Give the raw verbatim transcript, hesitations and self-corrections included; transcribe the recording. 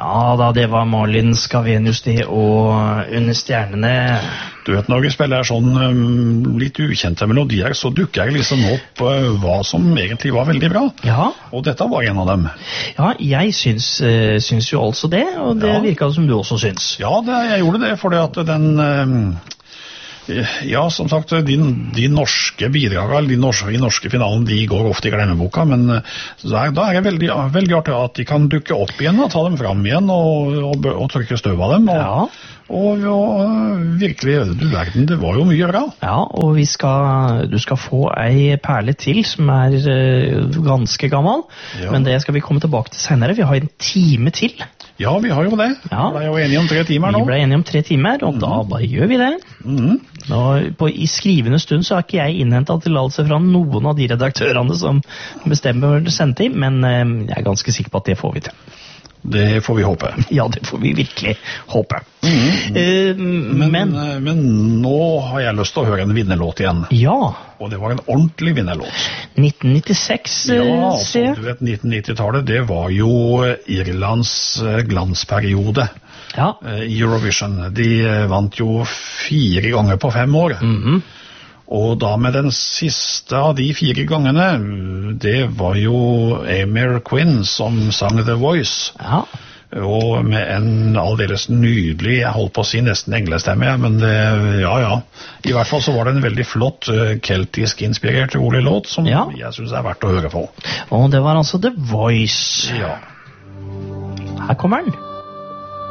Ja da, det var Malin Scavenius det, og Under stjernene. Du vet, når vi spiller sånn um, litt ukjente melodier, så dukker jeg liksom opp uh, hva som egentlig var veldig bra. Ja. Og dette var en av dem. Ja, jeg syns, uh, syns jo altså det, og det ja. virket som du også syns. Ja, det, jeg gjorde det, fordi at den... Um, Ja, som sagt, de, de norske bidrag, de norske, de norske finalen, de går ofte i glemmeboka, men da er, da er det veldig, veldig artig at de kan dukke opp igjen og ta dem fram igjen og, og, og trykke støv av dem. Og, ja. og, og virkelig, du verden, det var jo mye bra. Ja, og vi skal, du skal få ei perle til som er uh, ganske gammel, ja. Men det skal vi komme tilbake til senere. Vi har en time til. Ja, vi har jo det. Ja. Vi ble jo enige om tre timer nå. Vi ble enige om tre timer, og mm. da bare gjør vi det. Mm. Og på, I skrivende stund så har ikke jeg innhentet tillatelse fra noen av de redaktørene som bestemmer sendetid, men eh, jeg er ganske sikker på at det får vi til. Det får vi håpe. Ja, det får vi virkelig håpe. Mm. Eh, men, men, men nå har jeg lyst til å høre en vinnerlåt igjen. Ja. Og det var en ordentlig vinnerlåt. nitten nittiseks, ja, altså, du vet, nitten nittitallet, det var jo Irlands glansperiode. Ja. Eurovision. De vant jo fire ganger på fem år. Mhm. Og da med den siste av de fire gangene, det var jo Amir Quinn som sang The Voice. Ja. Og med en aldeles nydelig, jeg holdt på å si nesten englestemme, men det, ja, ja. I hvert fall så var det en veldig flott keltisk inspirert rolig låt, som ja. Jeg synes er verdt å høre på. Og det var altså The Voice. Ja. Her kommer den.